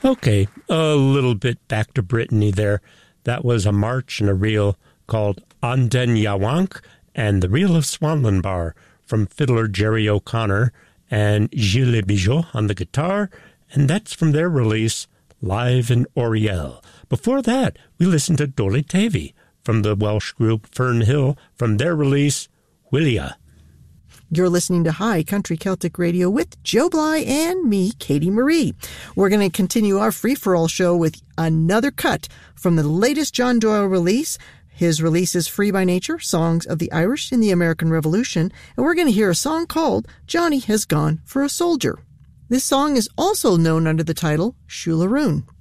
Okay, a little bit back to Brittany there. That was a march and a reel called An den Yawank and the Reel of Swanlinbar from fiddler Jerry O'Connor and Gilles Bijot on the guitar, and that's from their release, Live in Oriel. Before that, we listened to Dolly Tavy from the Welsh group Fern Hill from their release, Willia. You're listening to High Country Celtic Radio with Joe Bly and me, Katie Marie. We're going to continue our free-for-all show with another cut from the latest John Doyle release. His release is Free by Nature, Songs of the Irish in the American Revolution, and we're going to hear a song called Johnny Has Gone for a Soldier. This song is also known under the title Shularoon.